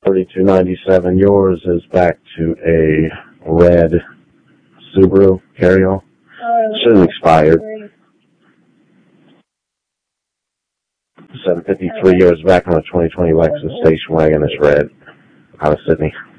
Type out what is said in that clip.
$32.97. Yours is back to a red Subaru Carryall. Should have expired. $753. Yours back on a 2020 Lexus station wagon. It's red. Out of Sydney.